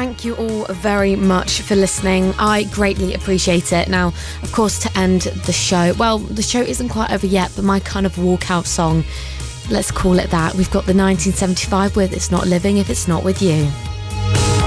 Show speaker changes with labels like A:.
A: thank you all very much for listening. I greatly appreciate it. Now, of course, to end the show, well, the show isn't quite over yet, but my kind of walkout song, let's call it that. We've got the 1975 with It's Not Living If It's Not With You.